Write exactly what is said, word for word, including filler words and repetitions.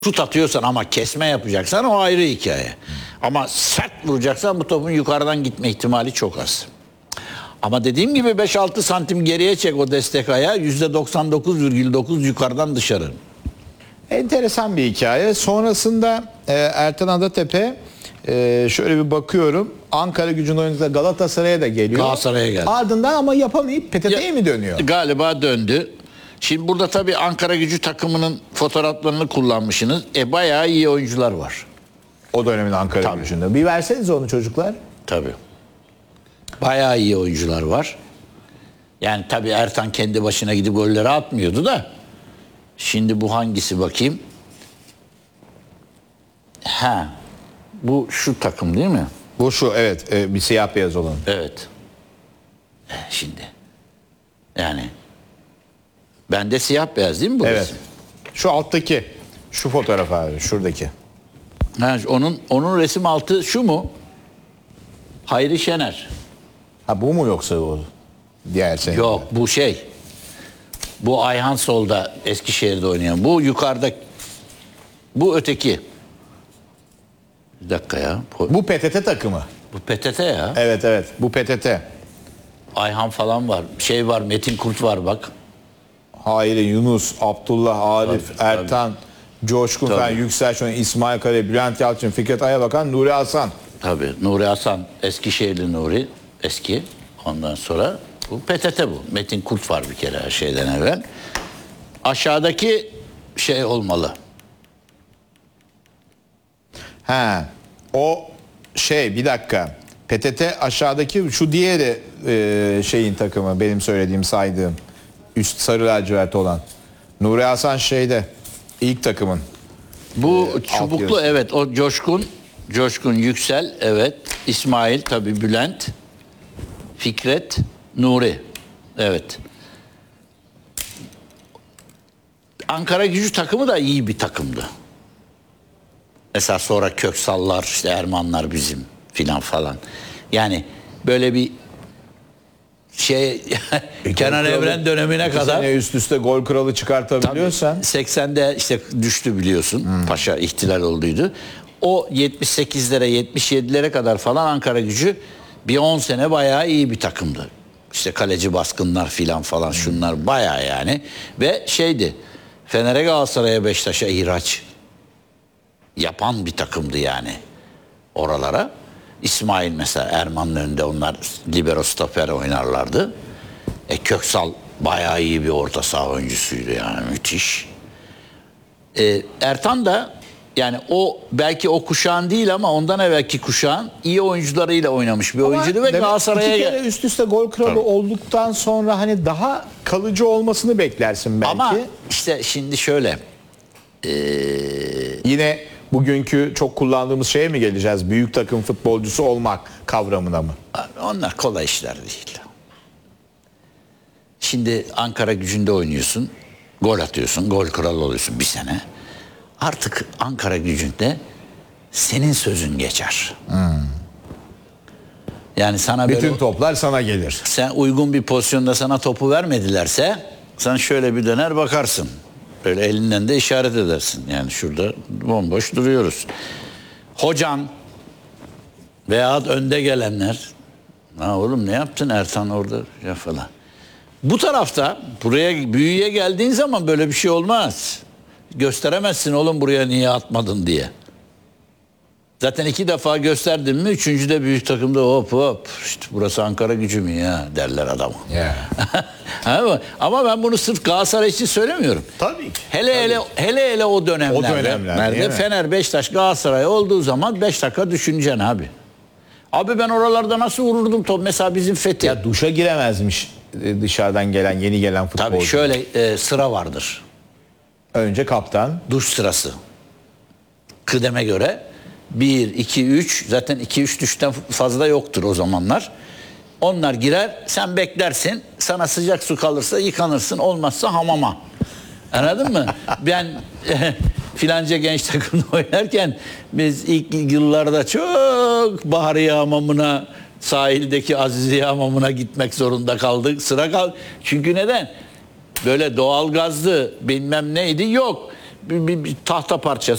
Şut atıyorsan ama kesme yapacaksan o ayrı hikaye. Ama sert vuracaksan bu topun yukarıdan gitme ihtimali çok az. Ama dediğim gibi beş altı santim geriye çek o destek ayağı, yüzde doksan dokuz virgül dokuz yukarıdan dışarı. Enteresan bir hikaye. Sonrasında e, Ertan Adatepe e, şöyle bir bakıyorum. Ankara Gücü'nün oyuncuda Galatasaray'a da geliyor. Galatasaray'a geldi. Ardından ama yapamayıp P T T'ye Ya, mi dönüyor? Galiba döndü. Şimdi burada tabii Ankara Gücü takımının fotoğraflarını kullanmışsınız. E bayağı iyi oyuncular var. O dönemin Ankara Tabii. Gücü'nde. Bir verseniz onu çocuklar. Tabii. Bayağı iyi oyuncular var. Yani tabii Ertan kendi başına gidip golleri atmıyordu da. Şimdi bu hangisi bakayım? Ha. Bu şu takım değil mi? Bu şu evet e, bir siyah beyaz olan. Evet. E, Şimdi. Yani. Bende siyah beyaz değil mi bu Evet. resim? Şu alttaki. Şu fotoğraf abi şuradaki. Ha, onun onun resim altı şu mu? Hayri Şener. Ha bu mu yoksa o? Diğer sene. Yok bu şey. Bu Ayhan Sol'da Eskişehir'de oynayan. Bu yukarıda. Bu öteki. Bir dakika ya. Bu, Bu P T T takımı. bu P T T ya. Evet evet bu P T T. Ayhan falan var. Şey var, Metin Kurt var bak. Hayri, Yunus, Abdullah, Arif, Tabii, Ertan, Coşkun Tabii. Fen, Yüksel Şoray, İsmail Kale, Bülent Yalçın, Fikret Ayabakan, Nuri Hasan. Tabii. Nuri Hasan, Eskişehirli Nuri. Eski. Ondan sonra bu P T T bu. Metin Kurt var bir kere her şeyden evvel. Aşağıdaki şey olmalı. Ha, o şey bir dakika. P T T aşağıdaki şu diğeri e, şeyin takımı benim söylediğim saydığım üst sarı lacivert olan. Nuri Hasan şeyde ilk takımın. Bu alt çubuklu yarısı. evet o Coşkun. Coşkun Yüksel evet. İsmail tabii Bülent. Fikret Nuri. Evet. Ankara Gücü takımı da iyi bir takımdı. Mesela sonra Köksallar, işte Ermanlar bizim filan falan. Yani böyle bir şey Kenan Gol kralı- Evren dönemine iki kadar sene üst üste gol kralı çıkartabiliyorsan. seksende işte düştü biliyorsun. Paşa ihtilal olduydu. O yetmiş sekizlere yetmiş yedilere kadar falan Ankara Gücü bir on sene bayağı iyi bir takımdı. İşte kaleci baskınlar filan falan şunlar bayağı yani. Ve şeydi Fener'e Galatasaray'a Beşiktaş'a ihraç yapan bir takımdı yani oralara. İsmail mesela Erman'ın önünde onlar libero stoper oynarlardı. E Köksal bayağı iyi bir orta saha oyuncusuydu yani müthiş. E, Ertan da yani o belki o kuşağın değil ama ondan evvelki kuşağın iyi oyuncularıyla oynamış bir oyuncuydu ve demek Galatasaray'a iki kere gel- üst üste gol kralı Tabii. olduktan sonra hani daha kalıcı olmasını beklersin belki. Ama işte şimdi şöyle Yine bugünkü çok kullandığımız şeye mi geleceğiz? Büyük takım futbolcusu olmak kavramına mı? onlar kolay işler değil. Şimdi Ankara Gücü'nde oynuyorsun. Gol atıyorsun. Gol kralı oluyorsun bir sene. Artık Ankara Gücü'nde senin sözün geçer. Yani sana böyle Bütün toplar sana gelir. sen uygun bir pozisyonda sana topu vermedilerse sen şöyle bir döner bakarsın. Böyle elinden de işaret edersin. Yani şurada bomboş duruyoruz. Hocan veya önde gelenler ha oğlum ne yaptın Ertan orada ya falan. Bu tarafta buraya büyüye geldiğin zaman böyle bir şey olmaz. Gösteremezsin oğlum buraya niye atmadın diye. Zaten iki defa gösterdim mi üçüncüde büyük takımda hop hop işte burası Ankara Gücü mü ya derler adama. Yeah. ama, ama ben bunu sırf Galatasaray için söylemiyorum. Tabii ki. Hele hele hele hele o dönemlerde. O dönemler, değil mi? Fener, Beşiktaş, Galatasaray olduğu zaman beş dakika düşüneceksin abi. Abi ben oralarda nasıl vururdum top mesela bizim Fethi. Ya duşa giremezmiş e, dışarıdan gelen yeni gelen futbolcu. Tabii şöyle e, sıra vardır. Önce kaptan. Duş sırası. Kıdeme göre bir, iki, üç zaten iki üç duştan fazla yoktur o zamanlar. Onlar girer sen beklersin sana sıcak su kalırsa yıkanırsın olmazsa hamama. Anladın mı? Ben e, filanca genç takımda oynarken biz ilk yıllarda çok Bahariye Hamamı'na sahildeki Aziziye Hamamı'na gitmek zorunda kaldık. Sıra kaldı. Çünkü neden? Böyle doğalgazlı bilmem neydi yok. bir, bir, bir tahta parçası